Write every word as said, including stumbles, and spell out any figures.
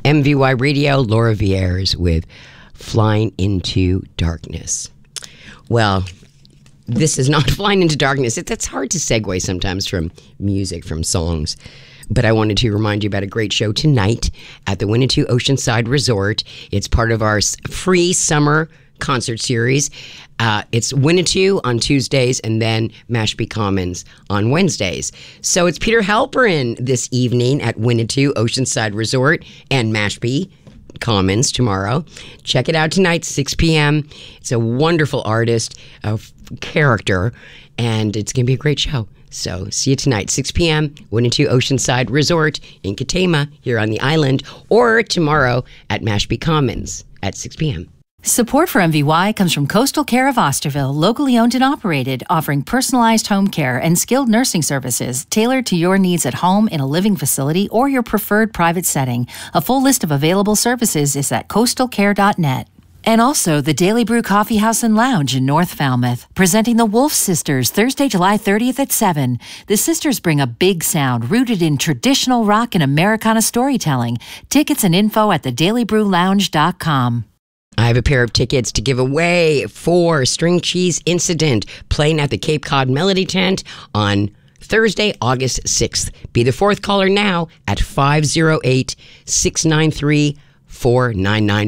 M V Y Radio, Laura Vieres with Flying into Darkness. Well, this is not Flying into Darkness. It, it's hard to segue sometimes from music, from songs. But I wanted to remind you about a great show tonight at the Winnetou Oceanside Resort. It's part of our free summer concert series. Uh, it's Winnetou on Tuesdays and then Mashpee Commons on Wednesdays. So it's Peter Halperin this evening at Winnetou Oceanside Resort and Mashpee Commons tomorrow. Check it out tonight, six p.m. It's a wonderful artist, a character, and it's going to be a great show. So see you tonight, six p.m., Winnetou Oceanside Resort in Katama here on the island, or tomorrow at Mashpee Commons at six p.m. Support for M V Y comes from Coastal Care of Osterville, locally owned and operated, offering personalized home care and skilled nursing services tailored to your needs at home, in a living facility, or your preferred private setting. A full list of available services is at coastal care dot net. And also the Daily Brew Coffee House and Lounge in North Falmouth, presenting the Wolf Sisters Thursday, July thirtieth at seven. The sisters bring a big sound rooted in traditional rock and Americana storytelling. Tickets and info at the daily brew lounge dot com. I have a pair of tickets to give away for String Cheese Incident, playing at the Cape Cod Melody Tent on Thursday, August sixth. Be the fourth caller now at five oh eight, six nine three, four nine nine.